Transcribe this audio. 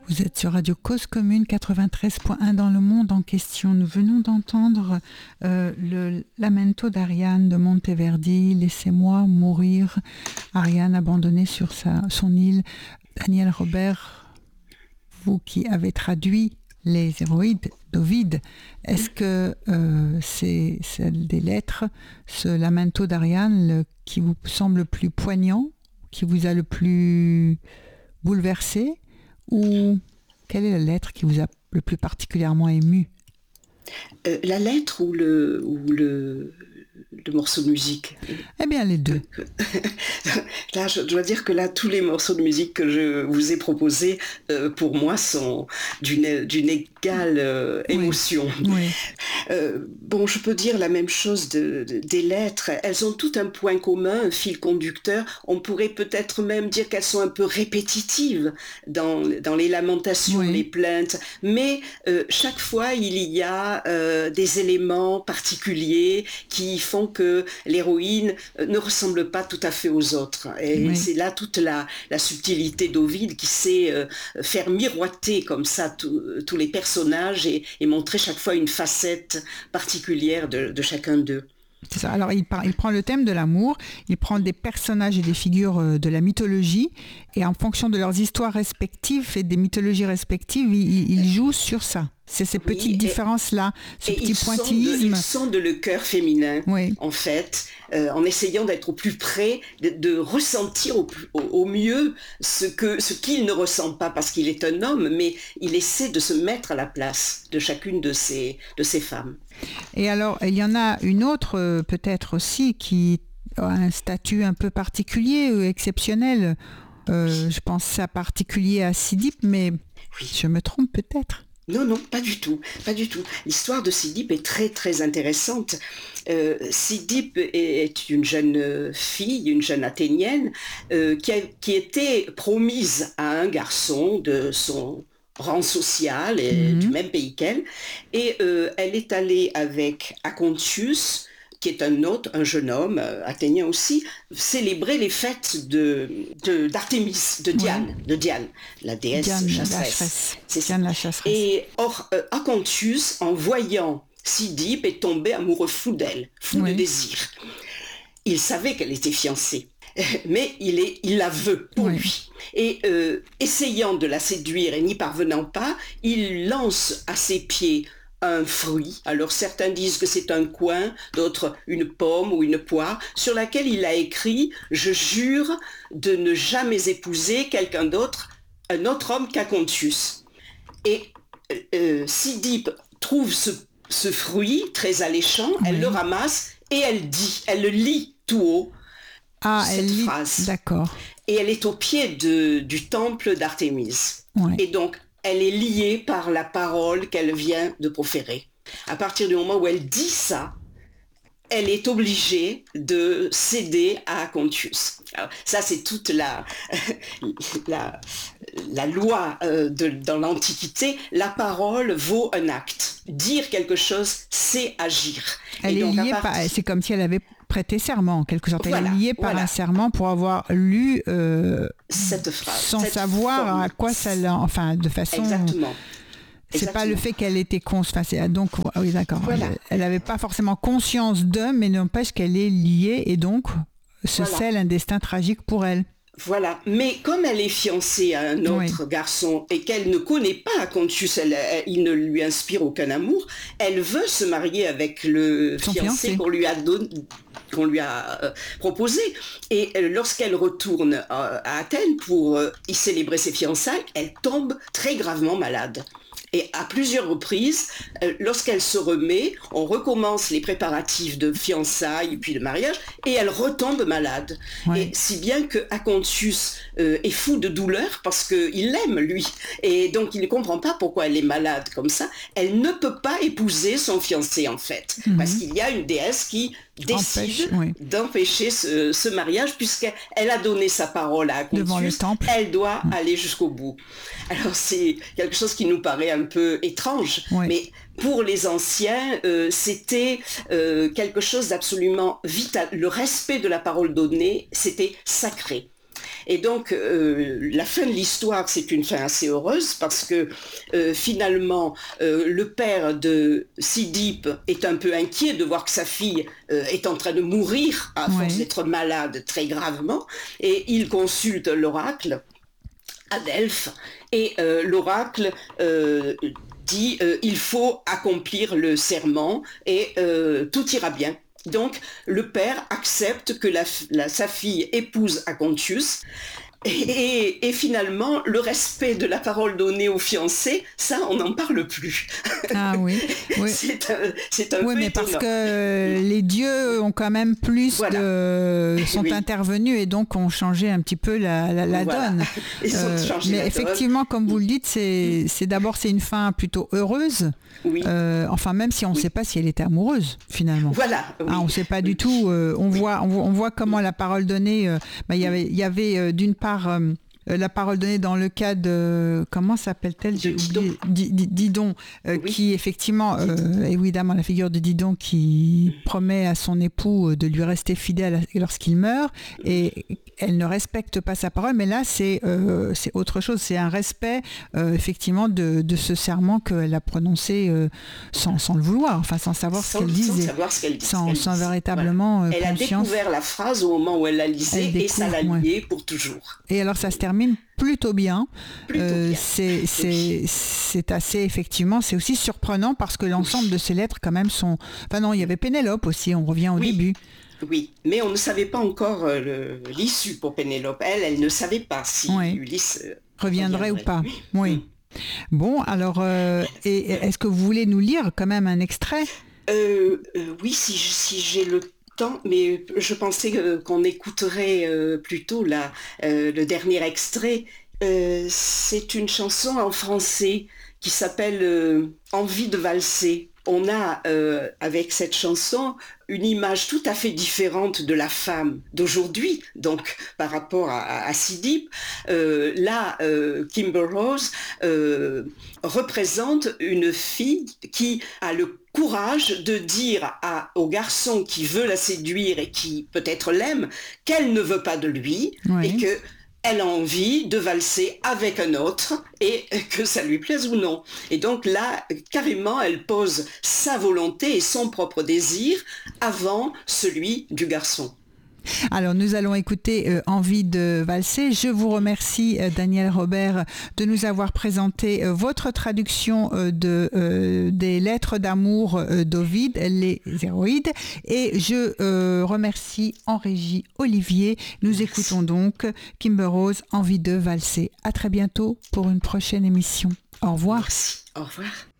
Vous êtes sur Radio Cause Commune 93.1 dans le monde en question. Nous venons d'entendre le Lamento d'Ariane de Monteverdi, Laissez-moi mourir. Ariane abandonnée sur son île. Daniel Robert, vous qui avez traduit les héroïdes d'Ovide, est-ce que c'est celle des lettres, ce Lamento d'Ariane, qui vous semble le plus poignant, qui vous a le plus bouleversé? Ou quelle est la lettre qui vous a le plus particulièrement ému? La lettre ou le morceau de musique? Eh bien, les deux. Là, je dois dire que là, tous les morceaux de musique que je vous ai proposés, pour moi, sont d'une égale émotion. Oui. Bon, je peux dire la même chose des lettres. Elles ont tout un point commun, un fil conducteur. On pourrait peut-être même dire qu'elles sont un peu répétitives dans les lamentations, les plaintes. Mais chaque fois, il y a des éléments particuliers qui font que l'héroïne ne ressemble pas tout à fait aux autres. Et c'est là toute la subtilité d'Ovide qui sait faire miroiter comme ça tous les personnages et montrer chaque fois une facette particulière de chacun d'eux. C'est ça. Alors, il prend le thème de l'amour, il prend des personnages et des figures de la mythologie, et en fonction de leurs histoires respectives et des mythologies respectives, il joue sur ça. C'est ces petites différences-là, ce petit pointillisme. Ils sondent le cœur féminin, en fait, en essayant d'être au plus près, de ressentir au mieux ce qu'il ne ressent pas, parce qu'il est un homme, mais il essaie de se mettre à la place de chacune de ces femmes. Et alors, il y en a une autre, peut-être aussi, qui a un statut un peu particulier ou exceptionnel. Je pense ça particulier à Sidippe, mais je me trompe peut-être. Non, pas du tout, pas du tout. L'histoire de Sidippe est très, très intéressante. Sidippe est une jeune fille, une jeune Athénienne, qui était promise à un garçon de son rang social et du même pays qu'elle. Et elle est allée avec Acontius, qui est un jeune homme, athénien aussi, célébrer les fêtes d'Artémis, de Diane, la déesse chasseresse. C'est Diane la chasseresse. Et or, Acontius, en voyant Sidippe, est tombé amoureux fou d'elle, fou de désir. Il savait qu'elle était fiancée, mais il la veut pour lui. Et essayant de la séduire et n'y parvenant pas, il lance à ses pieds un fruit. Alors certains disent que c'est un coin, d'autres une pomme ou une poire, sur laquelle il a écrit « Je jure de ne jamais épouser quelqu'un d'autre, un autre homme qu'Acontius ». Et Sidippe trouve ce fruit très alléchant, elle le ramasse et elle le lit tout haut, cette phrase. D'accord. Et elle est au pied du temple d'Artémis. Et donc, elle est liée par la parole qu'elle vient de proférer. À partir du moment où elle dit ça, elle est obligée de céder à Acontius. Alors, ça, c'est toute la loi dans l'Antiquité. La parole vaut un acte. Dire quelque chose, c'est agir. Elle est liée c'est comme si elle avait prêté serment, en quelque sorte. Elle est liée par un serment pour avoir lu cette phrase, sans savoir forme. À quoi ça l'a... Enfin, de façon... Exactement. C'est pas le fait qu'elle était donc oui, d'accord. Elle n'avait pas forcément conscience mais n'empêche qu'elle est liée et donc ce scelle un destin tragique pour elle. Voilà, mais comme elle est fiancée à un autre garçon et qu'elle ne connaît pas Acontius, il ne lui inspire aucun amour, elle veut se marier avec le fiancé qu'on lui a proposé. Et lorsqu'elle retourne à Athènes pour y célébrer ses fiançailles, elle tombe très gravement malade. Et à plusieurs reprises, lorsqu'elle se remet, on recommence les préparatifs de fiançailles puis de mariage, et elle retombe malade. Et si bien que Acontius est fou de douleur parce qu'il l'aime, lui. Et donc il ne comprend pas pourquoi elle est malade comme ça. Elle ne peut pas épouser son fiancé, en fait. Parce qu'il y a une déesse qui décide d'empêcher ce mariage, puisqu'elle a donné sa parole à Acontius. Devant le temple. Elle doit aller jusqu'au bout. Alors c'est quelque chose qui nous paraît un peu étrange, mais pour les anciens, c'était quelque chose d'absolument vital. Le respect de la parole donnée, c'était sacré. Et donc, la fin de l'histoire, c'est une fin assez heureuse parce que finalement, le père de Sidibe est un peu inquiet de voir que sa fille est en train de mourir à force d'être malade très gravement, et il consulte l'oracle à Delphes, et l'oracle dit il faut accomplir le serment et tout ira bien. Donc le père accepte que sa fille épouse Acontius. Et finalement, le respect de la parole donnée aux fiancés, ça, on n'en parle plus. Ah oui. C'est un peu mais étonnant. Parce que les dieux ont quand même sont intervenus et donc ont changé un petit peu la donne. Ils ont changé mais la effectivement, comme vous le dites, c'est une fin plutôt heureuse. Oui. Enfin, même si on ne sait pas si elle était amoureuse, finalement. Voilà. Oui. On ne sait pas du tout. On voit comment la parole donnée... Il y avait d'une part la parole donnée dans le cas de... Comment s'appelle-t-elle ? Didon, qui effectivement, évidemment, la figure de Didon qui promet à son époux de lui rester fidèle lorsqu'il meurt, et elle ne respecte pas sa parole, mais là, c'est autre chose. C'est un respect, effectivement, de ce serment qu'elle a prononcé sans le vouloir, enfin, sans savoir ce qu'elle disait. Sans véritablement Elle a découvert la phrase au moment où elle la lisait, et ça l'a liée pour toujours. Et alors, ça se termine plutôt bien. C'est assez, effectivement, c'est aussi surprenant parce que l'ensemble de ces lettres, quand même, sont... Enfin non, il y avait Pénélope aussi, on revient au début. Oui, mais on ne savait pas encore l'issue pour Pénélope. Elle ne savait pas si Ulysse reviendrait ou pas. Oui. Bon, alors, est-ce que vous voulez nous lire quand même un extrait ? Oui, si j'ai le temps, mais je pensais qu'on écouterait plutôt le dernier extrait. C'est une chanson en français qui s'appelle Envie de valser. On a avec cette chanson une image tout à fait différente de la femme d'aujourd'hui, donc par rapport à Sidibe. Là, Kimber Rose représente une fille qui a le courage de dire au garçon qui veut la séduire et qui peut-être l'aime qu'elle ne veut pas de lui, et que elle a envie de valser avec un autre, et que ça lui plaise ou non. Et donc là, carrément, elle pose sa volonté et son propre désir avant celui du garçon. Alors, nous allons écouter Envie de valser. Je vous remercie, Daniel Robert, de nous avoir présenté votre traduction des lettres d'amour d'Ovide, les héroïdes. Et je remercie en régie Olivier. Nous écoutons donc Kimber Rose, Envie de valser. À très bientôt pour une prochaine émission. Au revoir. Merci. Au revoir.